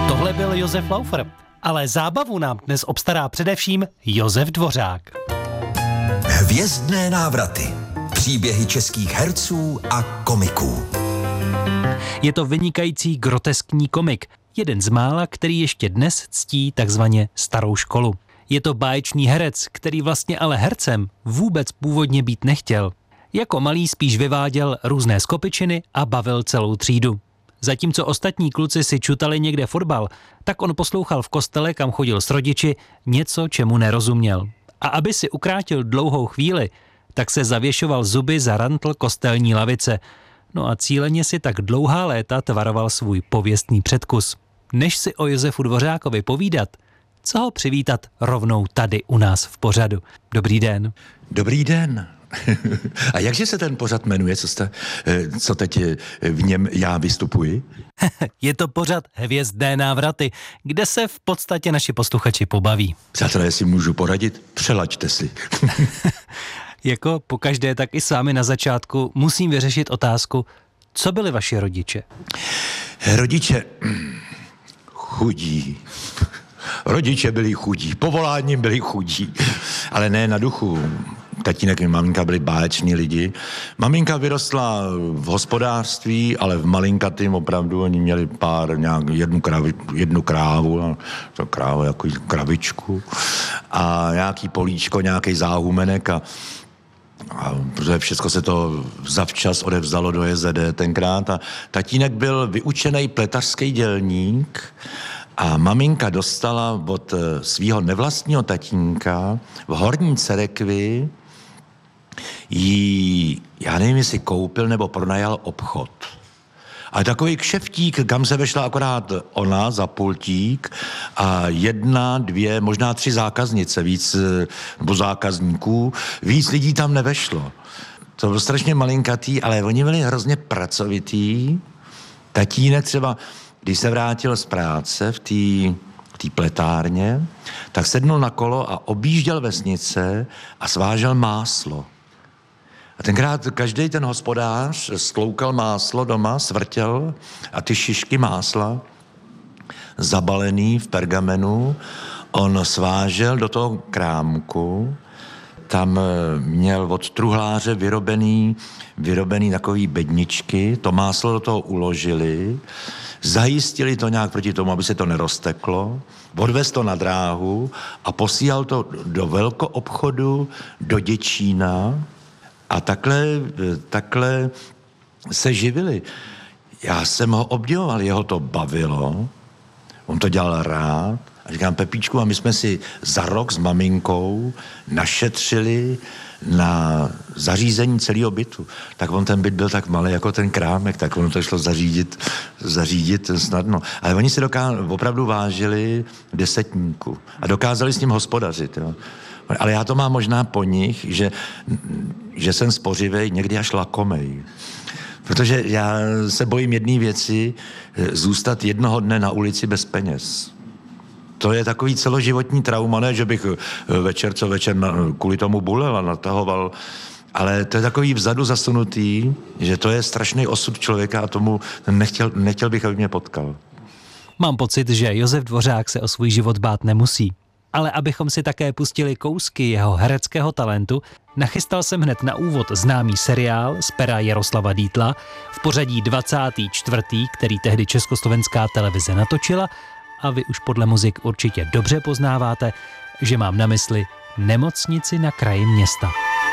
Tohle byl Josef Laufer, ale zábavu nám dnes obstará především Josef Dvořák. Hvězdné návraty. Příběhy českých herců a komiků. Je to vynikající groteskní komik, jeden z mála, který ještě dnes ctí takzvaně starou školu. Je to báječný herec, který vlastně ale hercem vůbec původně být nechtěl. Jako malý spíš vyváděl různé skopičiny a bavil celou třídu. Zatímco ostatní kluci si čutali někde fotbal, tak on poslouchal v kostele, kam chodil s rodiči, něco, čemu nerozuměl. A aby si ukrátil dlouhou chvíli, tak se zavěšoval zuby za rantl kostelní lavice. No a cíleně si tak dlouhá léta tvaroval svůj pověstný předkus. Než si o Josefu Dvořákovi povídat, co ho přivítat rovnou tady u nás v pořadu. Dobrý den. Dobrý den. A jakže se ten pořad jmenuje, co teď v něm já vystupuji? Je to pořad Hvězdné návraty, kde se v podstatě naši posluchači pobaví. Přátelé, jestli můžu poradit, přelaďte si. Jako pokaždé, tak i s vámi na začátku musím vyřešit otázku, co byli vaši rodiče? Rodiče chudí. Rodiče byli chudí, povoláním byli chudí, ale ne na duchu. Tatínek i maminka byli báječní lidi. Maminka vyrostla v hospodářství, ale v malinkatým opravdu. Oni měli jednu krávu, a to krávu jako kravičku a nějaký políčko, nějaký záhumenek a protože všechno se to zavčas odevzdalo do JZD tenkrát a tatínek byl vyučený pletařský dělník a maminka dostala od svého nevlastního tatínka v Horní Cerekvi já nevím, jestli koupil nebo pronajal obchod. A takový kšeftík, kam se vešla akorát ona za pultík a 1, 2, možná 3 zákaznice, nebo zákazníků, víc lidí tam nevešlo. To bylo strašně malinkatý, ale oni byli hrozně pracovitý. Tatínek třeba, když se vrátil z práce v té pletárně, tak sednul na kolo a objížděl vesnice a svážel máslo. A tenkrát každý ten hospodář stloukal máslo doma, svrtěl a ty šišky másla zabalený v pergamenu on svážel do toho krámku. Tam měl od truhláře vyrobený takový bedničky, to máslo do toho uložili, zajistili to nějak proti tomu, aby se to nerozteklo, odvez to na dráhu a posílal to do velkoobchodu, do Děčína a takhle se živili. Já jsem ho obdivoval, jeho to bavilo, on to dělal rád a říkám, Pepíčku, a my jsme si za rok s maminkou našetřili na zařízení celého bytu. Tak on ten byt byl tak malý jako ten krámek, tak ono to šlo zařídit snadno. Ale oni si opravdu vážili desetníku a dokázali s ním hospodařit. Jo. Ale já to mám možná po nich, že jsem spořivej, někdy až lakomej. Protože já se bojím jedné věci, zůstat jednoho dne na ulici bez peněz. To je takový celoživotní trauma, ne, že bych večer kvůli tomu bulel a natahoval, ale to je takový vzadu zasunutý, že to je strašný osud člověka a tomu nechtěl bych, aby mě potkal. Mám pocit, že Josef Dvořák se o svůj život bát nemusí. Ale abychom si také pustili kousky jeho hereckého talentu, nachystal jsem hned na úvod známý seriál z pera Jaroslava Dietla v pořadí 24., který tehdy Československá televize natočila, a vy už podle muzik určitě dobře poznáváte, že mám na mysli Nemocnici na kraji města.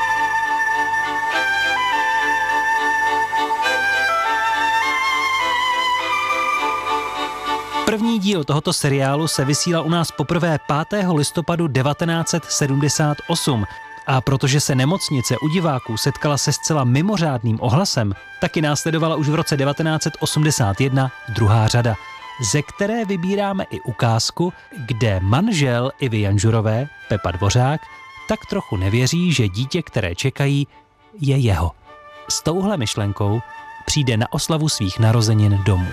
První díl tohoto seriálu se vysílal u nás poprvé 5. listopadu 1978 a protože se Nemocnice u diváků setkala se zcela mimořádným ohlasem, taky následovala už v roce 1981 druhá řada, ze které vybíráme i ukázku, kde manžel Ivy Janžurové, Pepa Dvořák, tak trochu nevěří, že dítě, které čekají, je jeho. S touhle myšlenkou přijde na oslavu svých narozenin domů.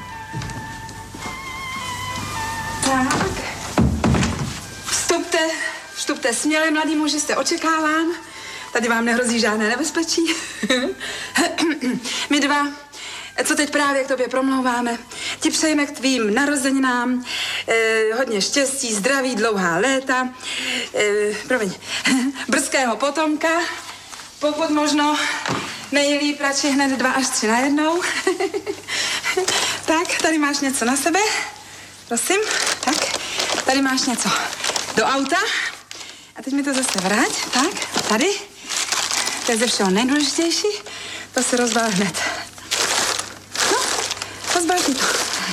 Tak, vstupte směle, mladý muži, jste očekáván. Tady vám nehrozí žádné nebezpečí. My dva co teď právě k tobě promlouváme. Ti přejeme k tvým narozeninám hodně štěstí, zdraví, dlouhá léta, brzkého potomka, pokud možno nejlíp radši hned 2 až 3 najednou. Tak, tady máš něco na sebe, prosím, tak, tady máš něco do auta a teď mi to zase vrať, tak, tady, to je ze všeho nejdůležitější, to si rozbal hned. No, rozbal mi to.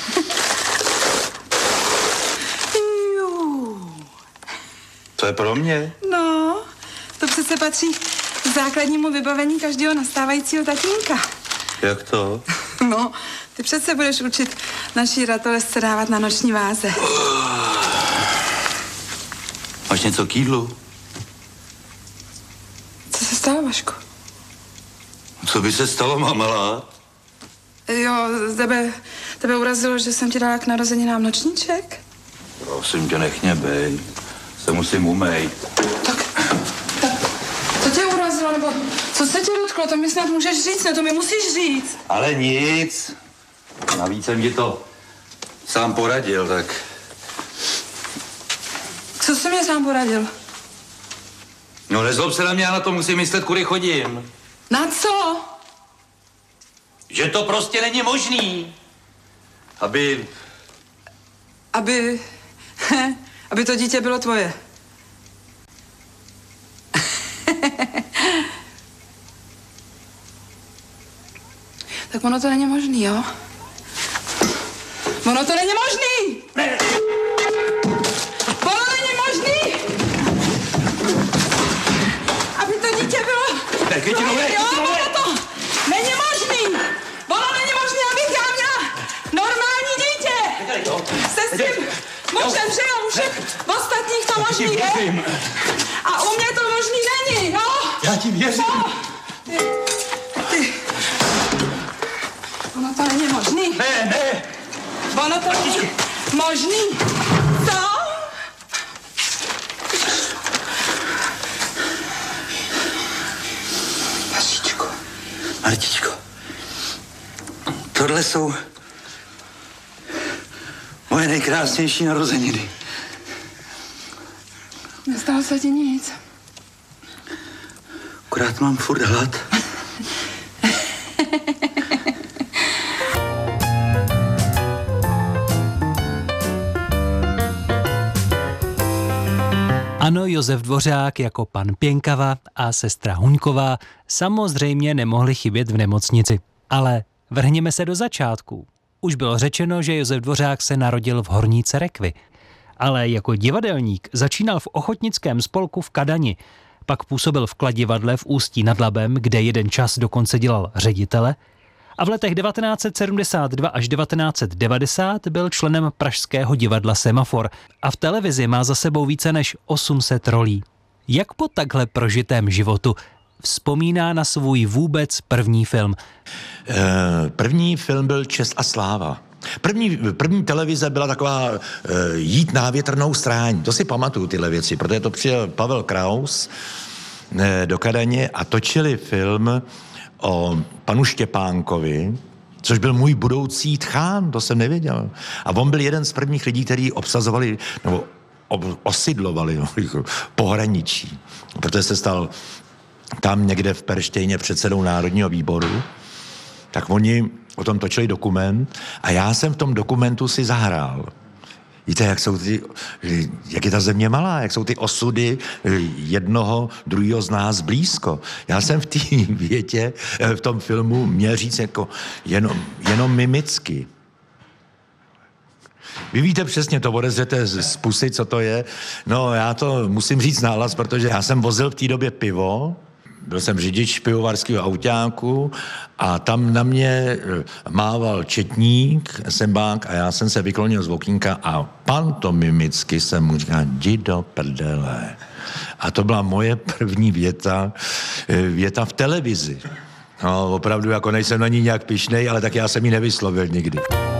To je pro mě? No, to přece patří k základnímu vybavení každého nastávajícího tatínka. Jak to? No, ty přece budeš učit naší ratolesce dávat na noční váze. Máš něco k jídlu? Co se stalo, Vašku? Co by se stalo, mamela? Jo, tebe urazilo, že jsem ti dala k narozeninám nočníček? Prosím tě, nech mě bej. Se musím umejt. Tak, co tě urazilo, nebo co se tě dotklo? To mi snad můžeš říct, ne, to mi musíš říct. Ale nic. Navíc jsem ti to sám poradil, tak... Co jsi mě sám poradil? No nezlob se na mě, já na to musím myslet, kudy chodím. Na co? Že to prostě není možný. Aby to dítě bylo tvoje. Tak ono to není možný, jo? Ono to není možný! Ne. Ono není možný! Aby to dítě bylo... Ne, Květino, ne, Jo, Květino, ne. ono to není možný! Ono není možný, abych já měla normální dítě! Se s tím mužem, že jo? U všech ostatních to možný je. A u mě to možný není, jo? Já ti věřím. No. Ty. Ono to není možný. Ne. Ono to není možný. Co? Vašičku. Martičko, tohle jsou moje nejkrásnější narozeniny. Nestalo se ti nic. Akorát mám furt hlad. Ano, Josef Dvořák jako pan Pěnkava a sestra Huňková samozřejmě nemohli chybět v nemocnici. Ale vrhněme se do začátku. Už bylo řečeno, že Josef Dvořák se narodil v Horní Cerekvi. Ale jako divadelník začínal v ochotnickém spolku v Kadani. Pak působil v Kladivadle v Ústí nad Labem, kde jeden čas dokonce dělal ředitele. A v letech 1972 až 1990 byl členem pražského divadla Semafor a v televizi má za sebou více než 800 rolí. Jak po takhle prožitém životu vzpomíná na svůj vůbec první film? První film byl Čest a sláva. První televize byla taková jít na větrnou stráň. To si pamatuju tyhle věci, protože to přijel Pavel Kraus do Kadaně a točili film o panu Štěpánkovi, což byl můj budoucí tchán, to jsem nevěděl. A on byl jeden z prvních lidí, kteří obsazovali, nebo osidlovali pohraničí, protože se stal tam někde v Perštejně předsedou Národního výboru, tak oni o tom točili dokument a já jsem v tom dokumentu si zahrál. Víte, jak je ta země malá, jak jsou ty osudy jednoho, druhého z nás blízko. Já jsem v té větě, v tom filmu měl říct jako jenom mimicky. Vy víte přesně, to odezřete z pusy, co to je. No, já to musím říct nahlas, protože já jsem vozil v té době pivo, byl jsem řidič pivovarského autáku a tam na mě mával četník, sembák a já jsem se vyklonil z okýnka a pantomimicky jsem mu říkal, jdi do prdele. A to byla moje první věta v televizi. No, opravdu jako nejsem na ní nějak pyšnej, ale tak já jsem ji nevyslovil nikdy.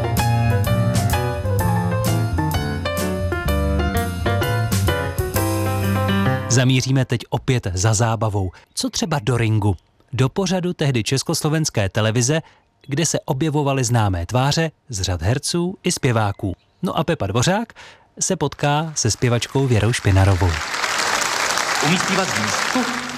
Zamíříme teď opět za zábavou. Co třeba do ringu? Do pořadu tehdy československé televize kde se objevovaly známé tváře z řad herců i zpěváků. No a Pepa Dvořák se potká se zpěvačkou Věrou Špinarovou. Umí zpívat z lístku?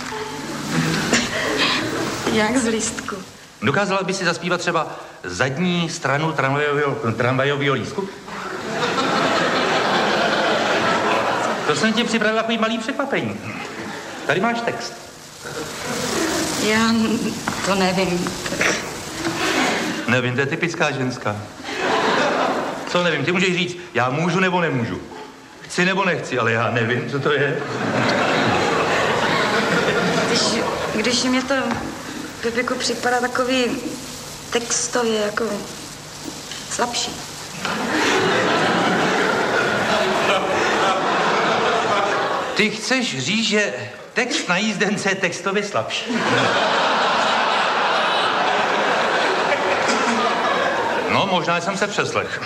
Jak z lístku? Dokázala by si zaspívat třeba zadní stranu tramvajového lístku? To jsem ti připravil takový malý překvapení. Tady máš text. Já to nevím. Nevím, to je typická ženská. Co nevím, ty můžeš říct, já můžu nebo nemůžu. Chci nebo nechci, ale já nevím, co to je. Když mě to, Pepiku, připadá takový textově jako slabší. Ty chceš říct, že text na jízdence je textově slabší? No, možná jsem se přeslechl.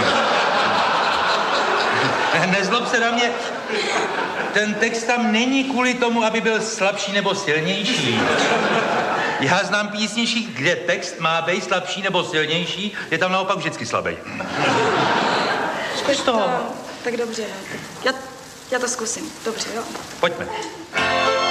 Nezlob se na mě. Ten text tam není kvůli tomu, aby byl slabší nebo silnější. Já znám písničky, kde text má být slabší nebo silnější, je tam naopak vždycky slabý. Zkus to. Tak dobře, já to zkusím. Dobře, jo. Pojďme.